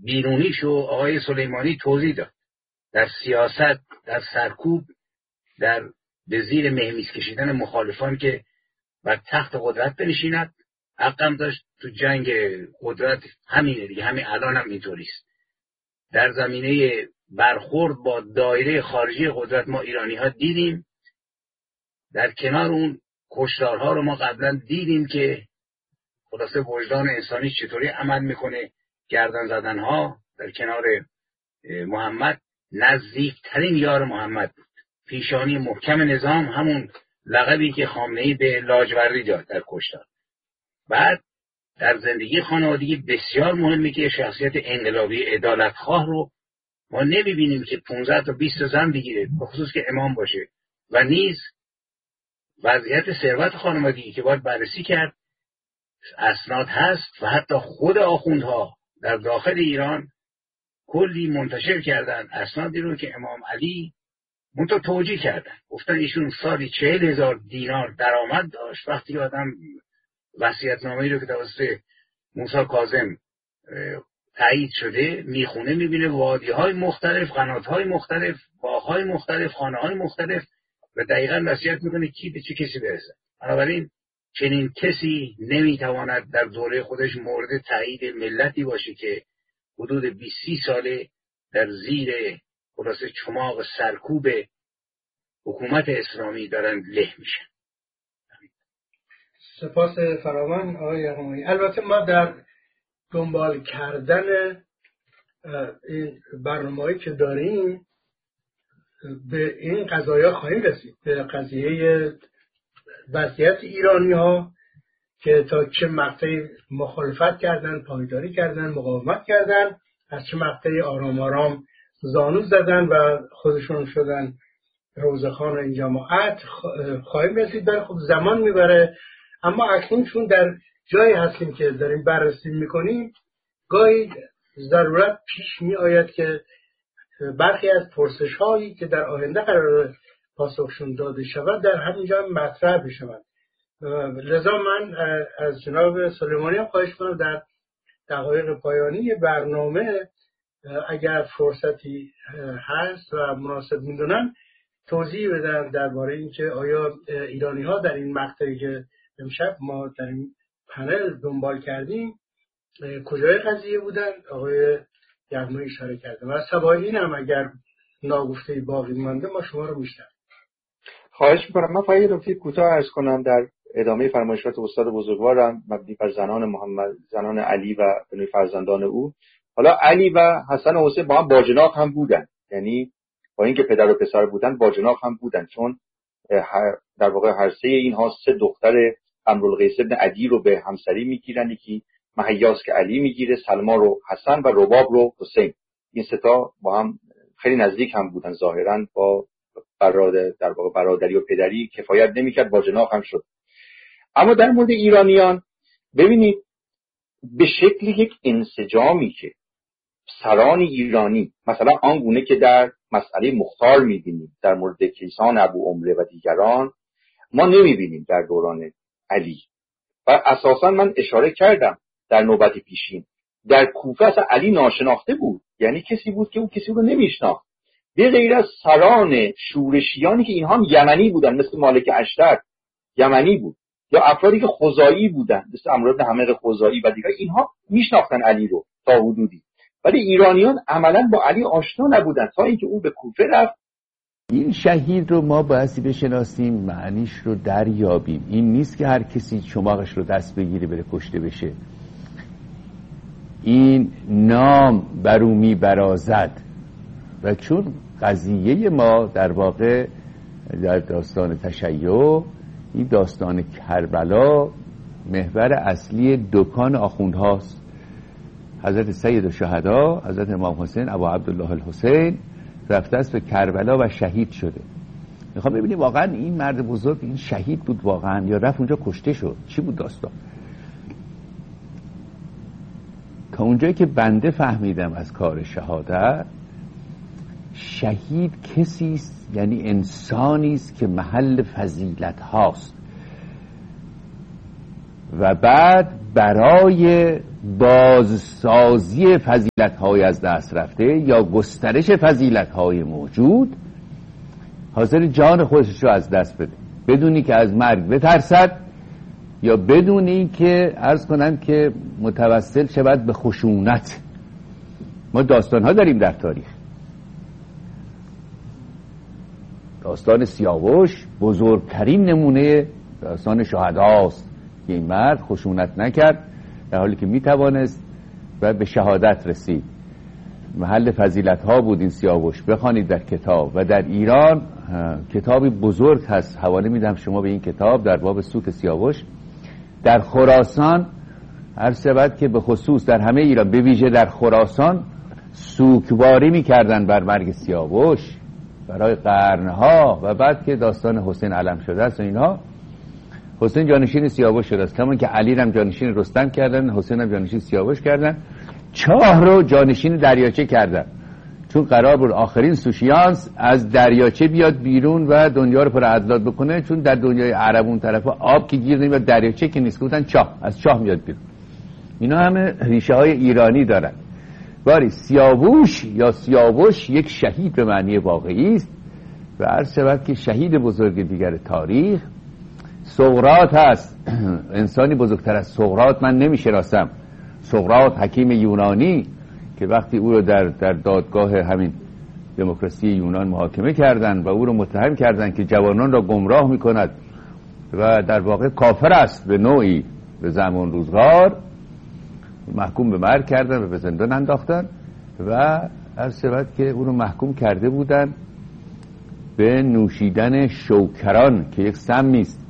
بیرونیشو آقای سلیمانی توضیح داد. در سیاست، در سرکوب، در به زیر مهمیز کشیدن مخالفان که بر تخت قدرت بنشیند. حقم داشت. تو جنگ قدرت همینه دیگه، همین الان هم اینطوریست. در زمینه برخورد با دایره خارجی قدرت ما ایرانی ها دیدیم. در کنار اون کشتارها رو ما قبلا دیدیم که خلاصه وجدان انسانی چطوری عمل میکنه. گردن زدنها در کنار محمد، نزدیکترین یار محمد بود. پیشانی محکم نظام، همون لقبی که خامنه‌ای به لاجوردی داد در کشتار. بعد در زندگی خانوادگی بسیار مهمه که شخصیت انقلابی عدالتخواه رو ما نمیبینیم که 15 تا 20 زن بگیره، به خصوص که امام باشه. و نیز وضعیت ثروت خانوادگی که باید بررسی کرد. اسناد هست و حتی خود آخوندها در داخل ایران کلی منتشر کردن اسنادی رو که امام علی منتها توجیه کردن. گفتن ایشون سالی 40,000 دینار درآمد داشت. وقتی آدم وصیت‌نامه‌ای رو که توسط موسی کاظم تایید شده میخونه، میبینه وادی‌های مختلف، قنات‌های مختلف، باغ‌های مختلف، خانه‌های مختلف و دقیقاً وصیت میکنه کی به چه کسی برسه. بنابراین چنین کسی نمیتواند در دوره خودش مورد تایید ملتی باشه که حدود 20-30 ساله در زیر خلاصه چماق سرکوب حکومت اسلامی دارن له میشن. سپاس فراوان آقای یغمایی. البته ما در دنبال کردن این برنامه‌ای که داریم به این قضایا خواهیم رسید، به قضیه وضعیت ایرانی ها که تا چه مقطعی مخالفت کردن، پایداری کردن، مقاومت کردن، از چه مقطعی آرام آرام زانو زدن و خودشون شدن روزخان این جماعت خواهیم رسید. برای خب زمان میبره، اما اکنون چون در جایی هستیم که داریم بررسی میکنیم، گاهی ضرورت پیش می آید که برخی از پرسش هایی که در آینده قرار پاسخشون داده شود در همینجا مطرح بشود. لذا من از جناب سلیمانی هم خواهش کنم در دقایق پایانی برنامه اگر فرصتی هست و مناسب میدونن توضیح بدن درباره اینکه آیا ایرانی ها در این مقطعی که امشب ما در این پنل دنبال کردیم کجای قضیه بودن. آقای یغمایی اشاره کرده و سوای این هم اگر ناگفته باقی مانده ما شما رو میشنویم. خواهش میکنم. من فقط نکته کوتاه عرض کنم در ادامه فرمایشات استاد بزرگوارم مبنی بر زنان علی و بنوی فرزندان او. حالا علی و حسن و حسین با هم باجناق هم بودن، یعنی با اینکه پدر و پسر بودن باجناق هم بودن، چون در واقع هر سه اینها 3 دختر امرالقیس ابن عدی رو به همسری میگیرن. یکی مهیاس که علی میگیره، سلما رو حسن و رباب رو حسین. این 3 تا با هم خیلی نزدیک هم بودن، ظاهرا با در واقع برادری و پدری کفایت نمیکرد، باجناق هم شد. اما در مورد ایرانیان ببینید به شکل یک انسجامی که سران ایرانی مثلا آنگونه که در مسئله مختار میبینیم در مورد کیسان ابو عمره و دیگران ما نمیبینیم در دوران علی. و اساسا من اشاره کردم در نوبت پیشین در کوفه اصلا علی ناشناخته بود، یعنی کسی بود که اون کسی رو نمیشناخت، به غیر از سران شورشیانی که اینها هم یمنی بودن مثل مالک اشتر یمنی بود، یا افرادی که خزاعی بودن مثل عمرو بن حمیر خزاعی و دیگر، اینها میشناختن علی رو تا حدودی، ولی ایرانیان عملا با علی آشنا نبودن تا اینکه او به کوفه رفت. این شهید رو ما بایستی بشناسیم، معنیش رو دریابیم. این نیست که هر کسی چماقش رو دست بگیره بره کشته بشه. این نام برو می برازد و چون قضیه ما در واقع در داستان تشیع، این داستان کربلا محور اصلی دکان آخوندهاست. حضرت سید الشهدا حضرت امام حسین ابو عبدالله الحسین رفته است به کربلا و شهید شده. میخوام ببینیم واقعا این مرد بزرگ این شهید بود واقعا یا رفت اونجا کشته شد؟ چی بود داستان؟ تا اونجایی که بنده فهمیدم از کار شهادت، شهید کسی است، یعنی انسانی است که محل فضیلت هاست و بعد برای بازسازی فضیلت‌های از دست رفته یا گسترش فضیلت‌های موجود حاضر جان خودش رو از دست بده، بدونی که از مرگ بترسد یا بدونی که عرض کنم که متوسل شود به خشونت. ما داستان‌ها داریم در تاریخ. داستان سیاوش بزرگترین نمونه داستان شهداست که این مرد خشونت نکرد در حالی که میتوانست و به شهادت رسید. محل فضیلت ها بود این سیاوش. بخوانید در کتاب و در ایران کتابی بزرگ هست، حواله میدم شما به این کتاب در باب سوک سیاوش. در خراسان هر شود که به خصوص در همه ایران به ویژه در خراسان سوکواری میکردن بر مرگ سیاوش برای قرنها و بعد که داستان حسین علم شده است و اینها، حسین جانشین سیاوش شده است، کمان که علی هم جانشین رستم کردن، حسین هم جانشین سیاوش کردن، چاه رو جانشین دریاچه کردن، چون قرار بود آخرین سوشیانس از دریاچه بیاد بیرون و دنیا رو پر ادلات بکنه، چون در دنیای عرب اون طرف آب که گیر نمیاد، دریاچه که نیست، گفتن چاه، از چاه میاد بیرون. اینا همه ریشه های ایرانی دارن. باری سیاوش یا سیاوش یک شهید به معنی واقعی است و عرض شود که شهید بزرگ دیگر تاریخ سقراط هست. انسانی بزرگتر از سقراط من نمیشناسم. سقراط حکیم یونانی که وقتی او رو در دادگاه همین دموکراسی یونان محاکمه کردن و او رو متهم کردن که جوانان را گمراه میکند و در واقع کافر است به نوعی به زمان روزگار، محکوم به مرگ کردن و به زندان انداختن و عرض شود که او رو محکوم کرده بودن به نوشیدن شوکران که یک سمی است.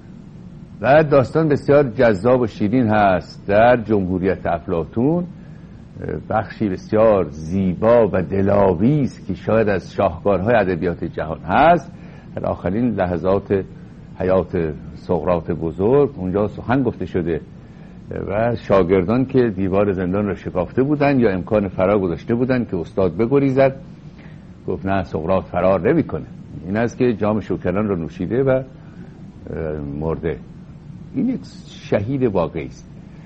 و داستان بسیار جذاب و شیرین هست. در جمهوریت افلاطون بخشی بسیار زیبا و دلاویز که شاید از شاهکارهای ادبیات جهان هست، در آخرین لحظات حیات سقراط بزرگ اونجا سخن گفته شده و شاگردان که دیوار زندان را شکافته بودن یا امکان فرار گذاشته بودن که استاد بگریزد، گفت نه سقراط فرار نمی‌کنه. این است که جام شوکران را نوشیده و مرده. این یک شهید واقعی است.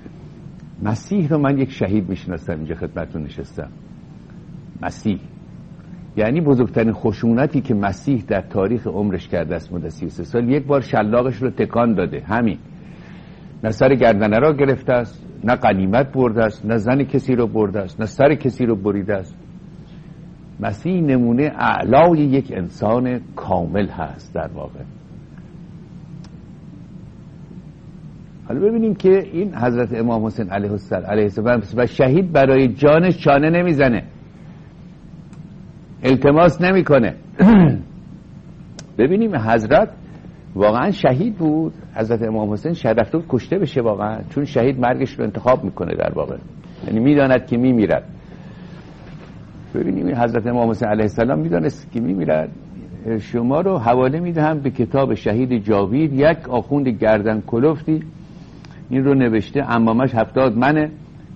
مسیح رو من یک شهید میشناسم، اینجا خدمتتون نشستم. مسیح یعنی بزرگترین خشونتی که مسیح در تاریخ عمرش کرده است مدت 33 سال، یک بار شلاقش رو تکان داده. همین، نه سر گردنه را گرفته است، نه غنیمت برده است، نه زن کسی رو برده است، نه سر کسی رو بریده است. مسیح نمونه اعلای یک انسان کامل هست در واقع. حالا ببینیم که این حضرت امام حسین علیه السلام و شهید برای جانش چانه نمیزنه، التماس نمیکنه. ببینیم حضرت واقعا شهید بود. حضرت امام حسین شهید رفته بود کشته بشه واقعا، چون شهید مرگش رو انتخاب میکنه در واقع، یعنی میداند که میمیرد. ببینیم این حضرت امام حسین علیه السلام میدانست که میمیرد. شما رو حواله میدهم به کتاب شهید جاوید، یک آخوند گردن کلفتی این رو نوشته، عمامش 70 منه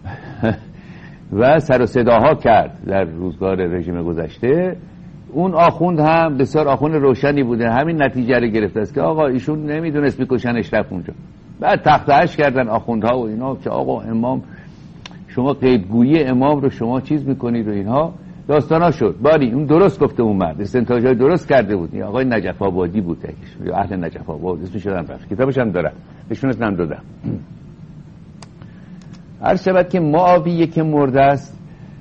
و سر و صداها کرد در روزگار رژیم گذشته. اون آخوند هم بسیار آخوند روشنی بوده، همین نتیجه رو گرفته است که آقا ایشون نمیدونست بکشنش، رفت اونجا. بعد تختهش کردن آخوندها و اینا که آقا امام شما غیبگویی امام رو شما چیز میکنید و اینها داستانا شد. باری اون درست گفته، اون مرد استنتاجای درست کرده بود. این آقای نجف آبادی بود، یا اهل نجف آباد اسمش رو رفت، کتابش هم داره، بهشونش هم دادم. هر شود که معاویه که مرده است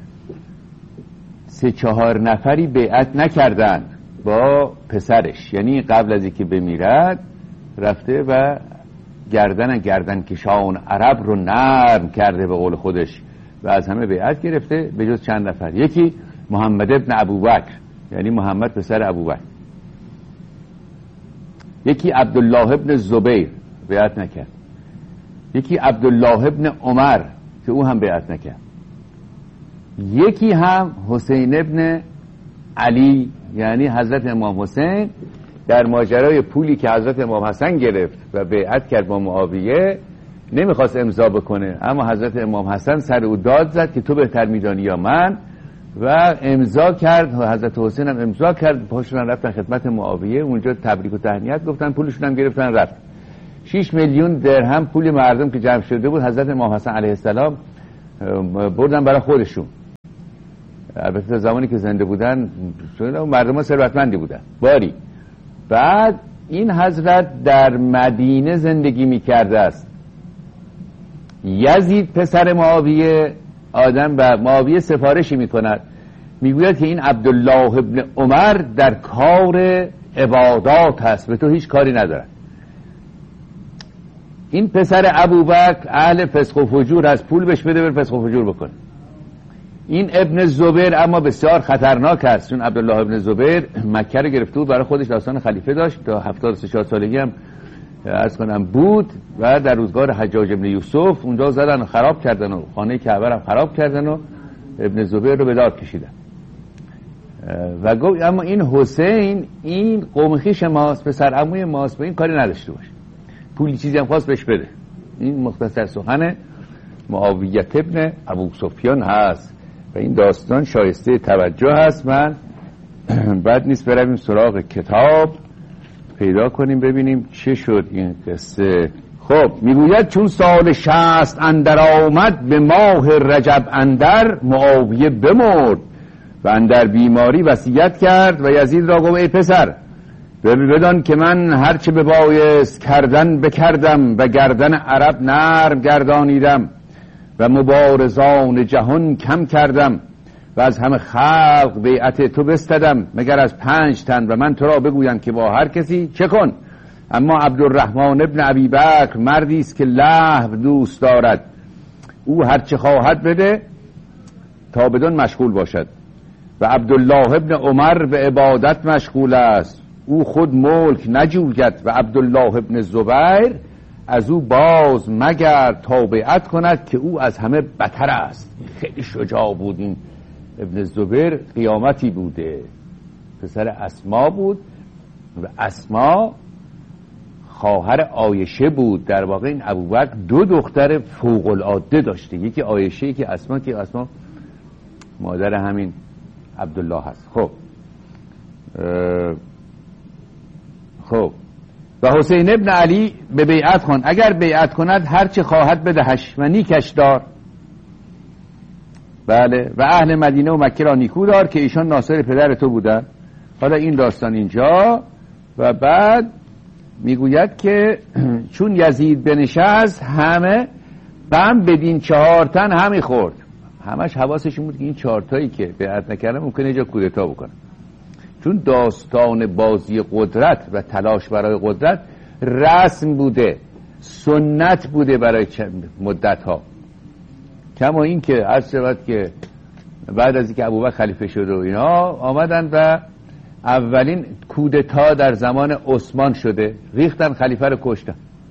3-4 نفری بیعت نکردن با پسرش، یعنی قبل از اینکه بمیرد رفته و گردن کشان عرب رو نرم کرده به قول خودش و از همه بیعت گرفته به جز چند نفر. یکی محمد ابن ابوبکر، یعنی محمد پسر ابوبکر. یکی عبدالله ابن زبیر بیعت نکرد. یکی عبدالله ابن عمر که او هم بیعت نکرد. یکی هم حسین ابن علی، یعنی حضرت امام حسین در ماجرای پولی که حضرت امام حسن گرفت و بیعت کرد با معاویه نمیخواست امضا بکنه، اما حضرت امام حسن سر او داد زد که تو بهتر میدانی یا من، و امضا کرد. حضرت حسین هم امضا کرد، پاشون رفتن خدمت معاویه، اونجا تبریک و تهنیت گفتن، پولشون هم گرفتن رفت. 6 میلیون درهم پول مردم که جمع شده بود حضرت امام حسن علیه السلام بردن برای خودشون. البته زمانی که زنده بودن مردم ثروتمندی بودن. باری بعد این حضرت در مدینه زندگی میکرده است. یزید پسر معاویه آدم و معاویه سفارشی میکند، میگوید که این عبدالله ابن عمر در کار عبادات هست، به تو هیچ کاری ندارد. این پسر ابوبکر اهل فسق و فجور هست، پول بهش بده بر فسق و فجور بکنه. این ابن زبیر اما بسیار خطرناک است، چون عبدالله ابن زبیر مکه رو گرفته بود برای خودش، داستان خلیفه داشت تا 73 سالگی هم عرض کنم بود و در روزگار حجاج ابن یوسف اونجا زدن و خراب کردن و خانه کعبه هم خراب کردن و ابن زبیر رو به داد کشیدن. و گفت اما این حسین این قوم خویش ماست، پسر عموی ماست، به این کاری نداشته باشه، پولی چیزی هم خواست بهش بده. این مختصر سخن معاویه ابن ابو سفیان هست و این داستان شایسته توجه هست. من بعد نیست برویم سراغ کتاب پیدا کنیم ببینیم چه شد این قصه. خب میگوید چون سال 60 اندر آمد به ماه رجب اندر، معاویه بمرد و اندر بیماری وصیت کرد و یزید را گفت ای پسر بدان که من هرچه ببایست کردن بکردم و گردن عرب نرم گردانیدم و مبارزان جهان کم کردم و از همه خلق بیعت تو بستدم مگر از 5 تن و من تو را بگویم که با هر کسی چه کن. اما عبدالرحمن ابن ابی بکر مردی است که لهو دوست دارد، او هرچه خواهد بده تا بدون مشغول باشد و عبدالله ابن عمر به عبادت مشغول است، او خود ملک نجوید و عبدالله ابن زبیر از او باز مگر تا بیعت کند که او از همه بتر است. خیلی شجاع بود این ابن زبیر، قیامتی بوده، پسر اسما بود و اسما خواهر عایشه بود. در واقع این ابوبکر 2 دختر فوق العاده داشته، یکی عایشه یکی اسما، که اسما مادر همین عبدالله هست. خب و حسین ابن علی به بیعت کن، اگر بیعت کند هرچه خواهد بدهش و نیکش دار. بله و اهل مدینه و مکه را نیکو دار که ایشان ناصر پدر تو بودن. حالا این داستان اینجا و بعد میگوید که چون یزید بنشست همه غم بدین 4 تن همی خورد. همش حواسشون بود که این 4 تایی که بیعت نکردن ممکنه اینجا کودتا بکنن، چون داستان بازی قدرت و تلاش برای قدرت رسم بوده، سنت بوده برای مدت ها. کما این که عرض شود که بعد از اینکه ابوبکر خلیفه شد و اینا آمدن و اولین کودتا در زمان عثمان شده، ریختن خلیفه رو کشتن،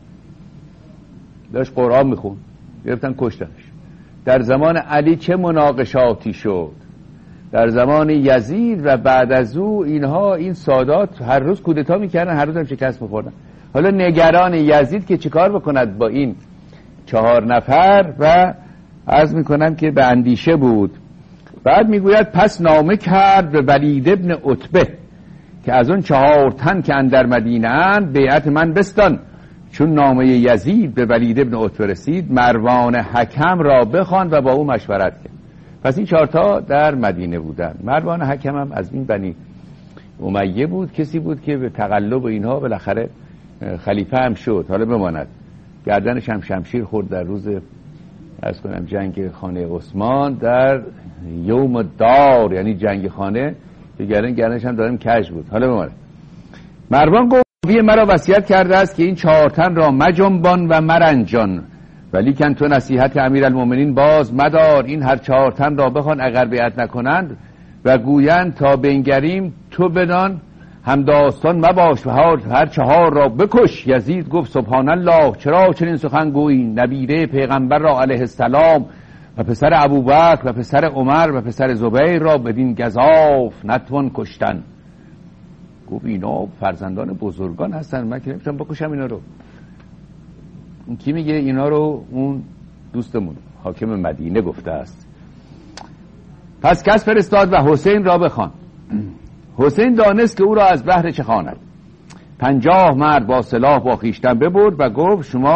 داشت قرآن میخون گرفتن کشتنش. در زمان علی چه مناقشاتی شد، در زمان یزید و بعد از او اینها این سادات هر روز کودتا میکردن، هر روز هم شکست میخوردن. حالا نگران یزید که چیکار بکند با این 4 نفر و عرض میکنم که به اندیشه بود. بعد میگوید پس نامه کرد به ولید ابن عتبه که از اون 4 تن که اندر مدینه اند بیعت من بستان. چون نامه یزید به ولید ابن عتبه رسید مروان حکم را بخواند و با او مشورت کرد. پس این 4 تا در مدینه بودن. مروان حکم هم از این بنی امیه بود، کسی بود که به تقلب اینها بالاخره خلیفه هم شد. حالا بماند گردنش هم شمشیر خورد در روز عرض کنم جنگ خانه عثمان در یوم دار، یعنی جنگ خانه که گردنش هم دارم کج بود. حالا بماند مروان گفت مرا وصیت کرده است که این 4 تن را مجنبان و مرنجان، ولی کن تو نصیحت امیرالمومنین باز مدار. این هر 4 تن را بخوان اگر بیعت نکنند و گویند تا بنگریم تو بدان هم داستان مباش و هر 4 را بکش. یزید گفت سبحان الله چرا چنین سخن گویی؟ نبیره پیغمبر را علیه السلام و پسر ابوبکر و پسر عمر و پسر زبیر را بدین گزاف نتوان کشتن. گفت اینا فرزندان بزرگان هستن، من که نمیتونم بکشم اینا رو. اون کی میگه اینا رو؟ اون دوستمون حاکم مدینه گفته است. پس کس فرستاد و حسین را بخوان. حسین دانست که او را از بهر چه خواند. 50 مرد با سلاح با خویشتن ببرد و گفت شما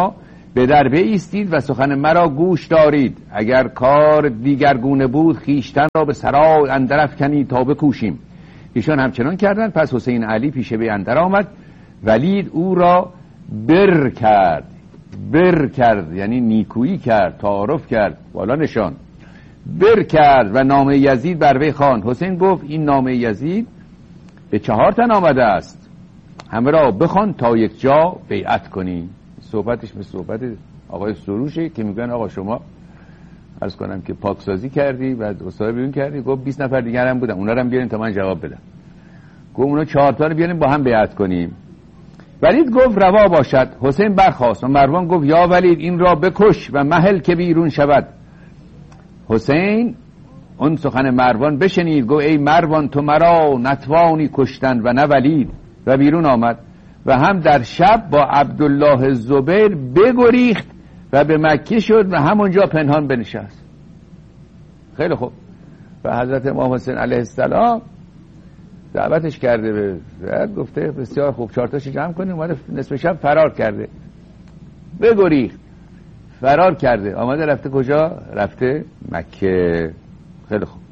به در بایستید و سخن مرا گوش دارید. اگر کار دیگر گونه بود خیشتن را به سرای اندر افکنید تا بکوشیم. ایشان همچنان کردند. پس حسین علی پیش وی اندر آمد. ولید او را بر کرد یعنی نیکویی کرد، تعارف کرد، والا نشان بر کرد و نامه یزید بر وی خواند. حسین گفت این نامه یزید به 4 تن آمده است، همه را بخوان تا یک جا بیعت کنیم. صحبتش به صحبت آقای سروشه که میگن آقا شما عرض کنم که پاکسازی کردی و استاد بیرون کردی. گفت 20 نفر دیگر هم بودن، اونا رو هم بیارین تا من جواب بدم. گفت اونا 4 تا رو بیارین با هم بیعت کنیم. ولید گفت روا باشد. حسین برخاست و مروان گفت یا ولید این را بکش و مهل که بیرون شود. حسین اون سخن مروان بشنید، گفت ای مروان تو مرا نتوانی کشتن و نه ولید، و بیرون آمد و هم در شب با عبدالله زبیر بگریخت و به مکه شد و همونجا پنهان بنشست. خیلی خوب. و حضرت امام حسین علیه السلام دعوتش کرده به گفته بسیار خوب 4 تاشو جمع کنیم. اومده نصف شب فرار کرده، بگریخت فرار کرده، آمده رفته کجا؟ رفته مکه. خیلی خوب.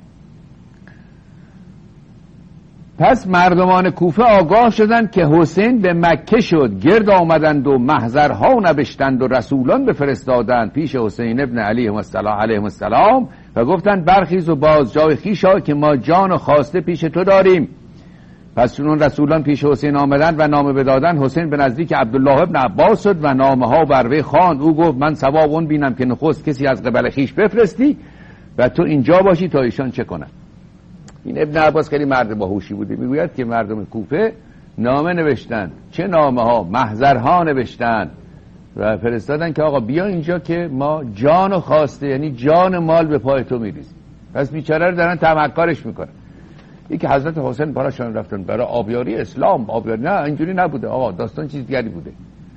پس مردمان کوفه آگاه شدند که حسین به مکه شد، گرد آمدند و محضرها نبشتند و رسولان بفرستادند پیش حسین ابن علیه السلام و گفتند برخیز و باز جای خویش آی که ما جان و خواسته پیش تو داریم. پس چون رسولان پیش حسین آمدند و نامه بدادند، حسین به نزدیک عبدالله ابن عباس شد و نامه ها بر وی خواند. او گفت من ثواب اون بینم که نخست کسی از قبل خویش بفرستی و تو اینجا باشی تا ایشان چه کنند. این ابن عباس خیلی مرد باهوشی بوده. میگوید که مردم کوفه نامه نوشتند، چه نامه ها، محضرها نوشتند و فرستادن که آقا بیا اینجا که ما جان و خواسته یعنی جان مال به پای تو میریزیم. پس بیچاره رو دارن تمکارش میکنن. یکی حضرت حسین براشون رفتن برای آبیاری اسلام. آبیاری نه، اینجوری نبوده آقا، داستان چیز دیگری بوده.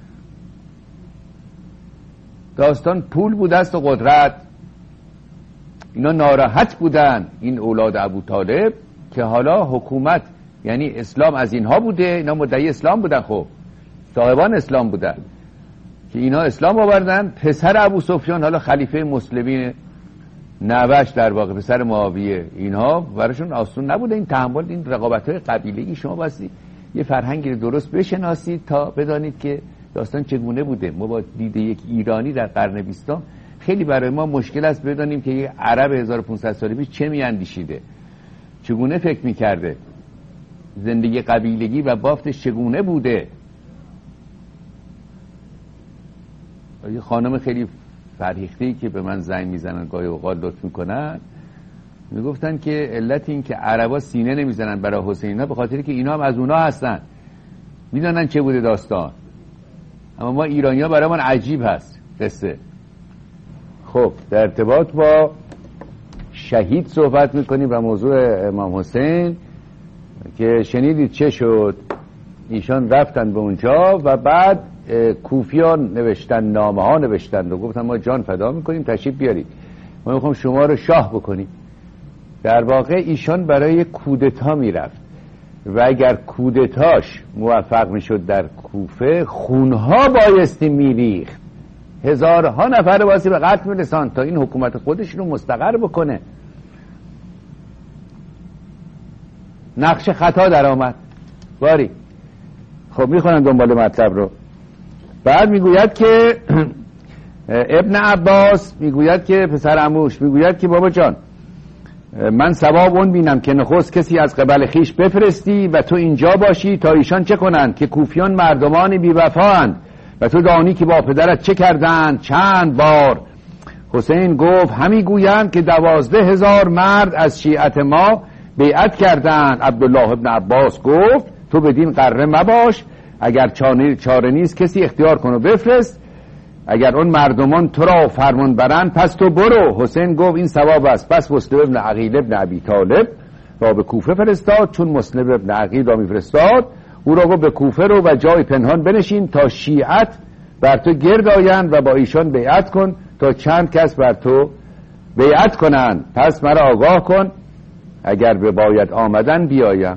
داستان پول بود است و قدرت. اینا ناراحت بودن، این اولاد ابو طالب، که حالا حکومت یعنی اسلام از اینها بوده. اینا مدعی اسلام بودن، خب صاحبان اسلام بودن که اینا اسلام آوردن. پسر ابو سفیان حالا خلیفه مسلمین، نوش در واقع پسر معاویه، اینها براشون آسون نبوده این تحمل این رقابت‌های قبیله‌ای. شما بس یه فرهنگی درست بشناسید تا بدانید که داستان چگونه بوده. ما با دید یک ایرانی در قرن 20 خیلی برای ما مشکل است بدانیم که یه عرب 1500 سال پیش چه میاندیشیده، چگونه فکر میکرده، زندگی قبیلگی و بافتش چگونه بوده. یه خانم خیلی فرهیخته‌ای که به من زنگ میزنن گاهی اوقات لطف میکنن، میگفتن که علت این که عربا سینه نمیزنن برای حسینا به خاطر که اینا هم از اونا هستن، میدونن چه بوده داستان. اما ما ایرانی‌ها برای من عجیب هست قصه. خب در ارتباط با شهید صحبت میکنیم و موضوع امام حسین که شنیدید چه شد. ایشان رفتن به اونجا و بعد کوفیان نوشتن، نامه ها نوشتن و گفتن ما جان فدا میکنیم تشریف بیارید، ما میخوام شما رو شاه بکنیم. در واقع ایشان برای کودتا میرفت و اگر کودتاش موفق میشد در کوفه خونها بایستی میریخت، هزارها نفر باسی به قتل میرسان تا این حکومت خودش رو مستقر بکنه. نقش خطا در آمد باری. خب میخونم دنبال مطلب رو. بعد میگوید که ابن عباس میگوید که پسر عموش میگوید که بابا جان من ثواب اون بینم که نخست کسی از قبل خیش بفرستی و تو اینجا باشی تا ایشان چه کنند که کوفیان مردمان بی‌وفااند و تو دانی که با پدرت چه کردند چند بار. حسین گفت همی گویند که 12,000 مرد از شیعت ما بیعت کردند. عبدالله ابن عباس گفت تو بدین قره مباش، اگر چاره نیست کسی اختیار کن و بفرست، اگر اون مردمان تو را فرمان برند پس تو برو. حسین گفت این ثواب است. پس مسلم ابن عقیل ابن ابی طالب را به کوفه فرستاد. چون مسلم ابن عقیل را میفرستاد او را گفت به کوفه رو و جای پنهان بنشین تا شیعت بر تو گرد آیند و با ایشان بیعت کن تا چند کس بر تو بیعت کنند. پس مرا آگاه کن اگر به باید آمدن بیایم.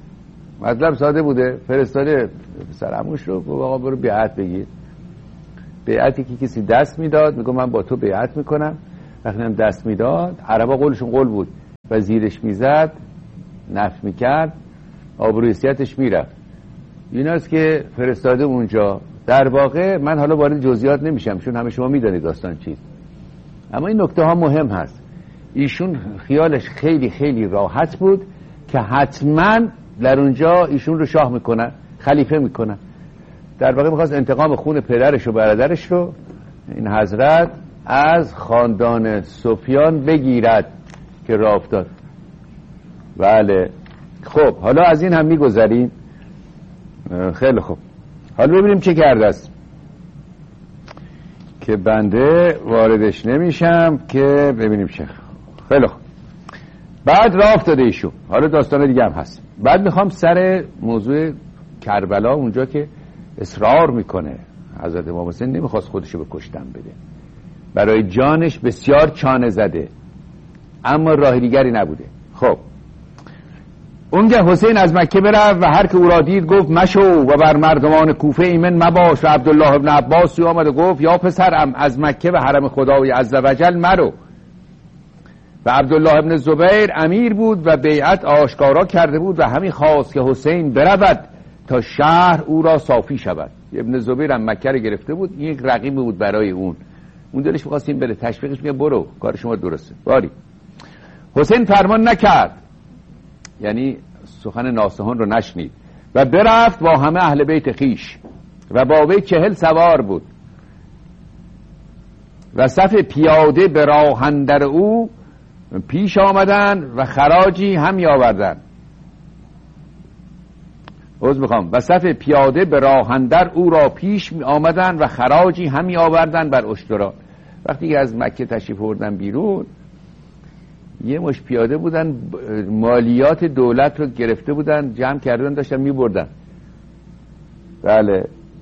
مطلب ساده بوده، فرستاده سرعموش رو گفت آقا برو بیعت بگیر. بیعتی که کسی دست میداد میگه من با تو بیعت میکنم، وقتی هم دست میداد عربا قولشون قول بود و زیرش میزد نفی میکرد آبروی حیثیتش میرفت. ایناست که فرستاده اونجا. در واقع من حالا وارد جزئیات نمیشم چون همه شما میدونید داستان چیست، اما این نکته ها مهم هست. ایشون خیالش خیلی خیلی راحت بود که حتما در اونجا ایشون رو شاه میکنن، خلیفه میکنن. در واقع میخواست انتقام خون پدرش و برادرش رو این حضرت از خاندان سفیان بگیرد که راه افتاد. بله خب حالا از این هم میگذریم. خیلی خوب، حالا ببینیم چه کرده است که بنده واردش نمیشم که ببینیم چه. خیلی خوب، بعد راه افتاده ایشون. حالا داستان دیگه هم هست. بعد میخوام سر موضوع کربلا، اونجا که اصرار میکنه حضرت امام حسین نمیخواست خودشو به کشتن بده، برای جانش بسیار چانه زده اما راه دیگری نبوده. خب اونجا حسین از مکه برفت و هر که او را دید گفت مشو و بر مردمان کوفه ایمن مباش. و عبدالله ابن عباس آمد و گفت یا پسرم از مکه به حرم خدای عزوجل مرو. و عبدالله ابن زبیر امیر بود و بیعت آشکارا کرده بود و همین خواست که حسین برود تا شهر او را صافی شود. ابن زبیر هم مکه رو گرفته بود، این یک رقیب بود برای اون دلش می‌خواست این بره، تشویقش میگه برو کار شما درسته. باری حسین فرمان نکرد، یعنی سخن ناصحان رو نشنید و برفت با همه اهل بیت خیش و با وی 40 سوار بود و صف پیاده به راه اندر او پیش آمدن و خراجی همی آوردن. و صف پیاده به راه اندر او را پیش آمدن و خراجی همی آوردن بر اشتران. وقتی که از مکه تشریف آوردن بیرون یه مش پیاده بودن، مالیات دولت رو گرفته بودن، جمع کردن داشتن میبردن. بله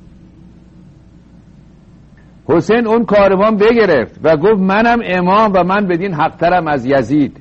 حسین اون کاروان بگرفت و گفت منم امام و من بدین حقترم از یزید.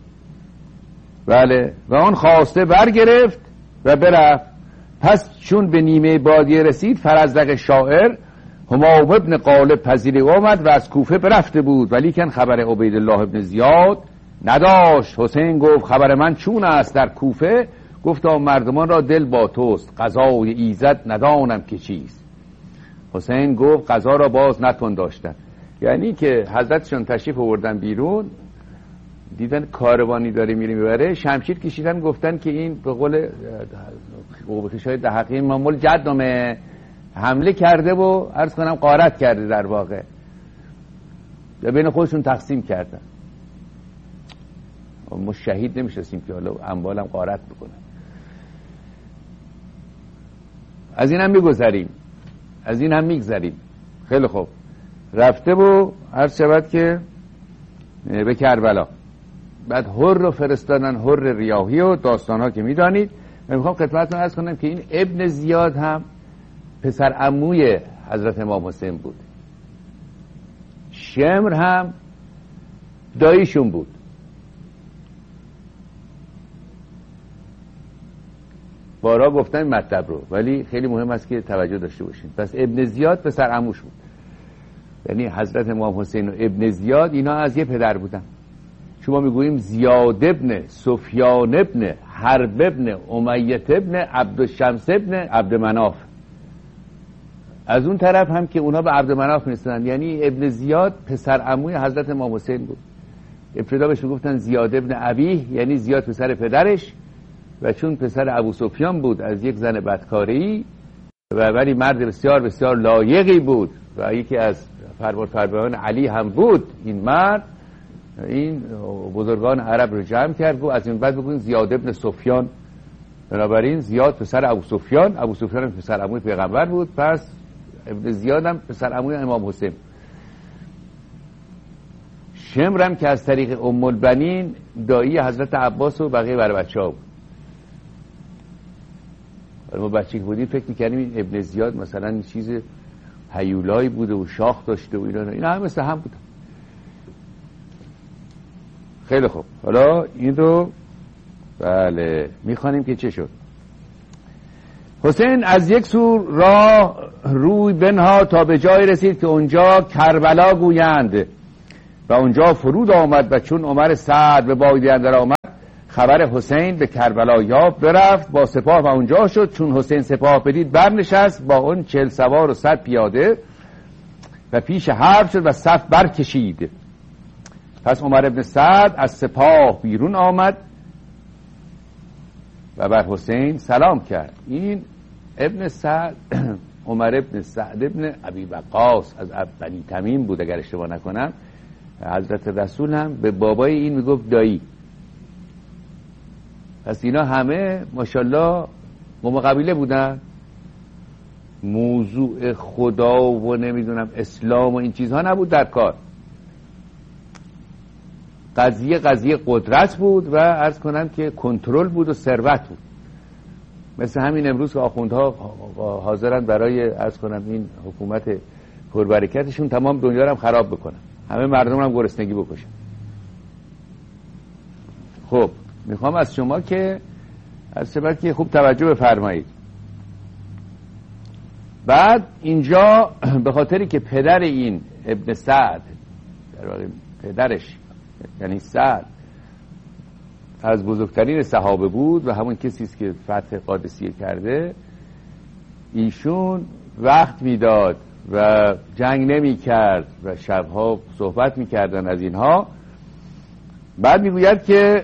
بله و اون خواسته برگرفت و برفت. پس چون به نیمه بادیه رسید فرزدق شاعر همام ابن غالب پذیره آمد و از کوفه برفته بود ولیکن خبر عبیدالله ابن زیاد نداشت. حسین گفت خبر من چون است در کوفه؟ گفتا مردمان را دل با توست، قضای ایزد ندانم که چیست. حسین گفت قضا را باز نتون داشتن، یعنی که حضرتشون تشریف آوردن بیرون دیدن کاروانی داره میره میبره، شمشیر کشیدن گفتن که این به قول قوبخشای دهقی مامول جدمه حمله کرده و عرض کنم غارت کرده، در واقع بین خودشون تقسیم کردن. ما شهید نمیشستیم که حالا اموالم غارت بکنن. از این هم میگذریم، از این هم میگذریم. خیلی خوب، رفته و عرض شود که به کربلا. بعد حر رو فرستادن، حر ریاحی و داستان ها که میدانید. من میخوام خدمتتون عرض کنم که این ابن زیاد هم پسر عموی حضرت امام حسین بود، شمر هم داییشون بود. بارا گفتن مطلب رو، ولی خیلی مهم است که توجه داشته باشین. پس ابن زیاد پسر عموش بود، یعنی حضرت امام حسین و ابن زیاد اینا از یه پدر بودن. شما میگوییم زیاد ابن سفیان ابن حرب ابن امیت ابن عبدالشمس ابن عبدمناف. از اون طرف هم که اونا به عبدمناف میرسن، یعنی ابن زیاد پسر عموی حضرت امام حسین بود. ابتدا بهش میگفتن زیاد ابن ابیه، یعنی زیاد پسر پدرش، و چون پسر ابو سفیان بود از یک زن بدکاری و ولی مرد بسیار بسیار لایقی بود و یکی از فرمانبران علی هم بود، این مرد این بزرگان عرب رو جمع کرد و از این بعد بگوین زیاد ابن سفیان. بنابراین زیاد پسر ابو سفیان، ابو سفیان هم پسر عموی پیغمبر بود، پس ابن زیاد هم پسر عموی امام حسین. شمر هم که از طریق ام البنین دایی حضرت عباس و بقیه برای بچه‌ها بود. ما بچه که بودیم فکر می‌کردیم این ابن زیاد مثلا این چیز هیولایی بوده و شاخ داشته و اینا هم مثل هم بودن. خیلی خوب، حالا این رو بله میخوانیم که چه شد. حسین از یک سو راه روی بنها تا به جای رسید که اونجا کربلا گویند و اونجا فرود آمد و چون عمر سعد به بادیه اندر آمد خبر حسین به کربلا یافت، برفت با سپاه و اونجا شد. چون حسین سپاه بدید برنشست با اون 40 سوار و 100 پیاده و پیش حرب شد و صف برکشید. پس عمر ابن سعد از سپاه بیرون آمد و بر حسین سلام کرد. این ابن سعد عمر ابن سعد ابن ابی وقاص از بنی تمیم بود اگر اشتباه نکنم. حضرت رسول هم به بابای این میگفت دایی. پس اینا همه ماشاءالله قوم قبیله بودن. موضوع خدا و نمیدونم اسلام و این چیزها نبود در کار. قضیه قدرت بود و عرض کنم که کنترل بود و ثروت بود. مثل همین امروز که آخوندها حاضرن برای عرض کنم این حکومت پربرکتشون تمام دنیا رو هم خراب بکنن، همه مردم هم گرسنگی بکشن. خب میخوام از شما که خوب توجه بفرمایید. بعد اینجا به خاطری که پدر این ابن سعد در واقع پدرش یعنی سعد از بزرگترین صحابه بود و همون کسی است که فتح قادسیه کرده، ایشون وقت میداد و جنگ نمی کرد و شبها صحبت میکردن از اینها. بعد میگوید که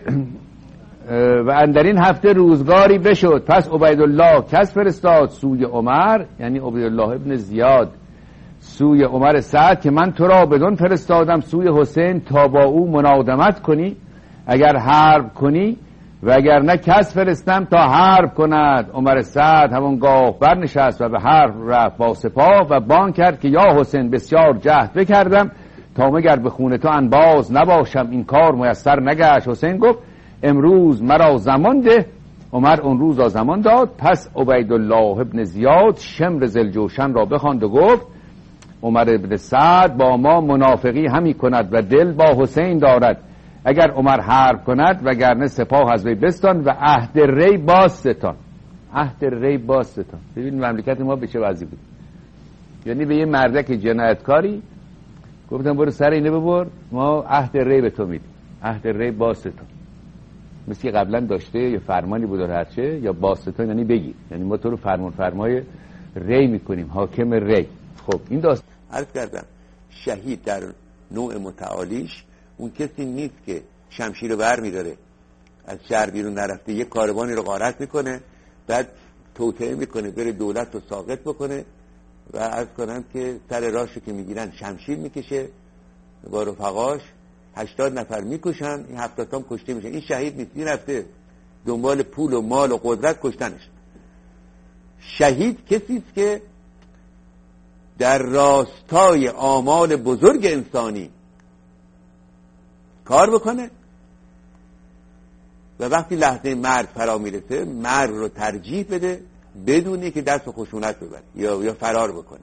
و اندرین هفته روزگاری بشد، پس عبیدالله کس فرستاد سوی عمر، یعنی عبیدالله ابن زیاد، سوی عمر سعد که من تو را بدون فرستادم سوی حسین تا با او منادمت کنی، اگر حرب کنی و اگر نه کس فرستم تا حرب کند. عمر سعد همانگاه برنشست و به حرب رفت با سپاه و بان کرد که یا حسین بسیار جهد بکردم تا مگر به خون تو انباز نباشم، این کار میسر نگشت. حسین گفت امروز مرا زمان ده. عمر اون روز را زمان داد. پس عبیدالله ابن زیاد شمر ذوالجوشن را بخواند و گفت عمر ابن سعد با ما منافقی همی کند و دل با حسین دارد، اگر عمر حرب کند وگرنه سپاه از وی بستان و عهد ری باز ستان. عهد ری باز ستان. ببین مملکت ما به چه وضعی بود. یعنی به یه مردک جنایتکاری گفتم برو سر اینه ببر، ما عهد ری به تو میدیم، عهد ری باز ستان. مثل که قبلا داشته یه فرمانی بود هرچه یا باز ستان یعنی بگیر، یعنی ما تو رو فرمای ری میکنیم، حاکم ری. خب این داست عرض کردم شهید در نوع متعالیش اون کسی نیست که شمشیر رو بر میداره از شهر بیرون نرفته یه کاروانی رو غارت میکنه بعد توطئه میکنه بره دولت رو ساقط بکنه و عرض کنم که سر راهشو که میگیرن شمشیر میکشه با رفقاش 80 نفر میکشن، این 70 تام کشته میشن. این شهید نیست، این رفته دنبال پول و مال و قدرت کشتنش. شهید کسی است که در راستای آمال بزرگ انسانی کار بکنه و وقتی لحظه مرگ فرا میرسه مرگ رو ترجیح بده بدونی که دست و خشونت ببره یا فرار بکنه.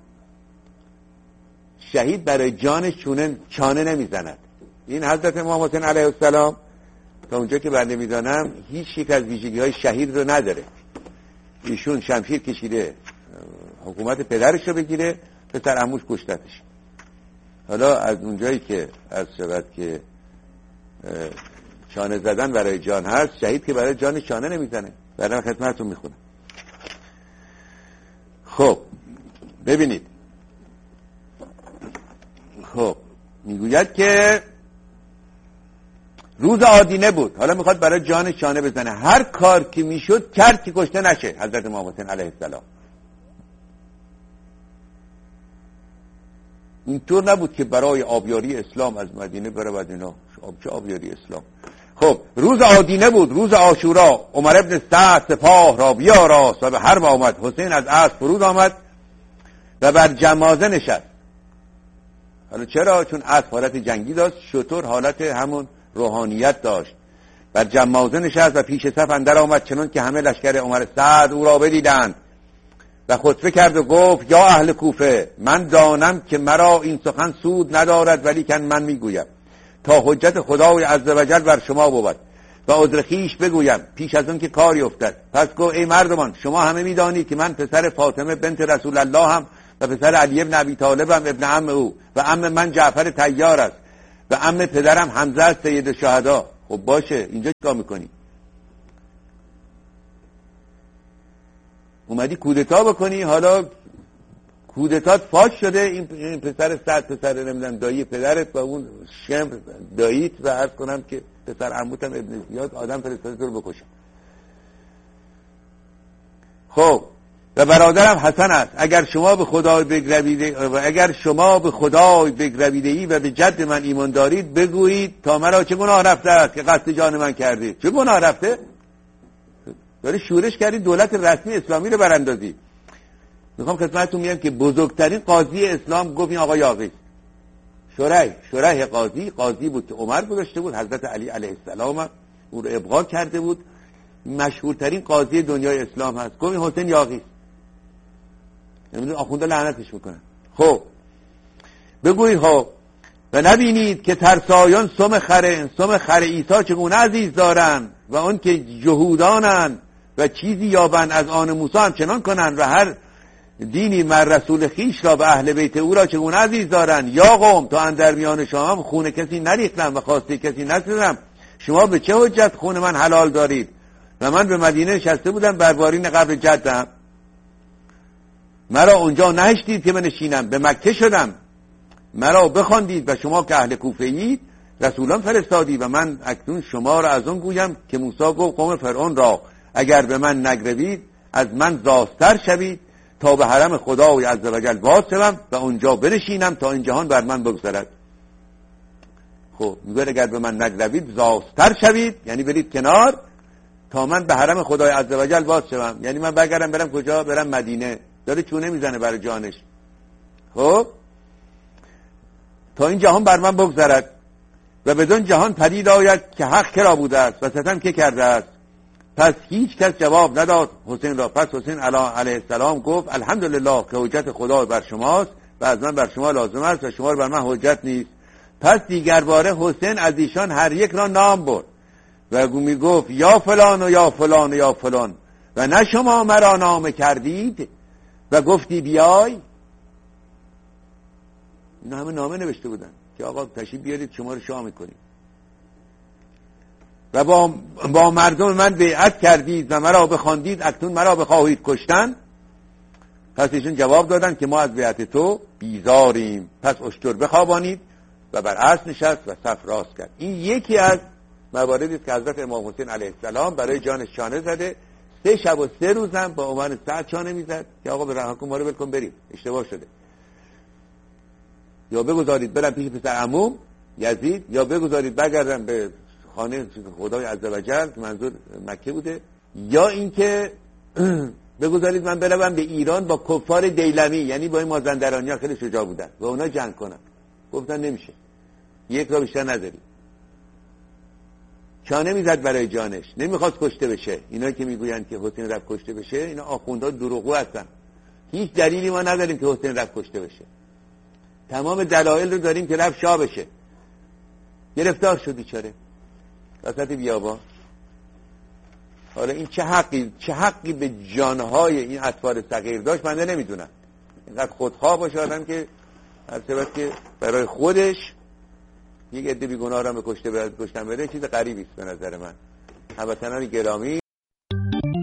شهید برای جانش چانه نمیزند. این حضرت امام حسین علیه السلام تا اونجا که بنده میدانم هیچ یک از ویژگی های شهید رو نداره. ایشون شمشیر کشیده حکومت پدرش رو بگیره، پسر عموش کشتتش. حالا از اونجایی که از شود که چانه زدن برای جان هست، شهید که برای جان چانه نمیزنه. بعدا خدمتتون میخونم. خب ببینید، خب میگوید که روز آدینه بود، حالا میخواد برای جان چانه بزنه. هر کار که میشد کرد که کشته نشه حضرت امام حسین علیه السلام. اینطور نبود که برای آبیاری اسلام از مدینه بره بعد اینا چه آبیاری اسلام. خب روز آدینه بود، روز عاشورا. عمر ابن سعد سپاه را بیاراست و به حرب آمد. حسین از اسب فرود آمد و بر جمازه نشست. حالا چرا؟ چون اسب حالت جنگی داشت، شتر حالت همون روحانیت داشت. بر جمازه نشست و پیش صف اندر آمد، چنان که همه لشکر عمر سعد او را بدیدند و خطبه کرد و گفت یا اهل کوفه، من دانم که مرا این سخن سود ندارد، ولی کن من میگویم تا حجت خدای عزوجل بر شما بود. و عذر خویش بگویم پیش از اون که کاری افتد. پس گو ای مردمان شما همه میدانید که من پسر فاطمه بنت رسول الله هم و پسر علی ابن ابی طالب هم ابن عم او و عم من جعفر طیار است و عم پدرم حمزه است سید الشهدا. خب باشه اینجا چیکار میکنی؟ اومدی کودتا بکنی، حالا کودتات فاش شده، این پسر سعد پسر نمیدونم دایی پدرت و اون شمر داییت و عرض کنم که پسر عموتم ابن زیاد آدم فرستاده تو رو بکشم. خب و برادرم حسن است. اگر شما به خدای بگرویده ای و به جد من ایمان دارید بگویید تا مرا چه گناه رفته است که قصد جان من کردید. چه گناه رفته؟ داری شورش کردی دولت رسمی اسلامی رو براندازی. میخوام خدمتتون میگم که بزرگترین قاضی اسلام گفت این آقا یاغی است. شریح قاضی بود که عمر گذاشته بود، حضرت علی علیه السلام او رو ابقا کرده بود، مشهورترین قاضی دنیای اسلام هست. گفت این حسین یاغی است. نمیدونم آخونده لعنتش میکنن. خب بگویید ها و نبینید که ترسایان سم خر عیسی چگونه عزیز دارن و اون که جهودانن و چیزی یابن از آن موسی همچنان کنن و هر دینی مر رسول خیش را و اهل بیت او را چگونه عزیز دارن. یا قوم تا اندر میان شما خون کسی نریختم و خواسته کسی نسیدم، شما به چه حجت خون من حلال دارید؟ و من به مدینه نشسته بودم بر بارین قبر جدم، مرا اونجا نهشتید که من نشینم، به مکه شدم مرا بخواندید و شما که اهل کوفه اید رسولان فرستادی و من اکنون شما را از اون گویم که موسی گفت قوم فرعون را اگر به من نگروید از من زاستر شوید تا به حرم خدای عزوجل واسم و اونجا بنشینم تا این جهان بر من بگذرد. خب میگه اگر به من نگروید زاستر شوید یعنی برید کنار تا من به حرم خدای عزوجل واسم، یعنی من بگردم برم کجا؟ برم مدینه. داره چونه میزنه برای جانش. خب تا این جهان بر من بگذرد و بدون جهان پدید آید که حق کرا بوده است و ستم که کرده است. پس هیچ کس جواب نداد حسین را. پس حسین علیه السلام گفت الحمدلله که حجت خدا بر شماست و از من بر شما لازم است و شما بر من حجت نیست. پس دیگر باره حسین از ایشان هر یک را نام برد و می گفت یا فلان و یا فلان و یا فلان و نه شما مرا نام کردید و گفتی بیای. اینا همه نامه نوشته بودن که آقا تشریف بیارید شما رو شاه میکنیم و با مردم من بیعت کردید و مرا بخواندید اکنون مرا بخواهید کشتن. پس ایشون جواب دادن که ما از بیعت تو بیزاریم. پس اشتر بخوابانید و بر اسب نشست و صف راست کرد. این یکی از مواردی است که حضرت امام حسین علیه السلام برای جانش چانه زده. 3 شب و 3 روز هم با عنوان سعد چانه میزد که آقا به رها کن ما رو ول کن بریم، اشتباه شده، یا بگذارید برم پیش پسر عموم یزید، یا بگذارید برگردم به خانه خدای عزوجل که منظور مکه بوده، یا اینکه بگذارید من برم به ایران با کفار دیلمی، یعنی با این مازندرانی‌ها خیلی شجاع بودن و اونا جنگ کنن. گفتن نمیشه، یک را بیشتر نداری. چانه میزد برای جانش، نمیخواست کشته بشه. اینا که میگویند که حسین رفت کشته بشه اینا آخوندها دروغگو هستن. هیچ دلیلی ما نداریم که حسین رفت کشته بشه. تمام دلایل رو داریم که رفت شاه بشه. گرفتار شد بیچاره وسط بیابان. حالا این چه حقی به جانهای این اطفال صغیر داشت من نمیدونم. اینقدر خودخواه باشه آدم که هر سبب که برای خودش یک عده بیگناه را به کشتن بره چیز غریبی است به نظر من. هموطنان گرامی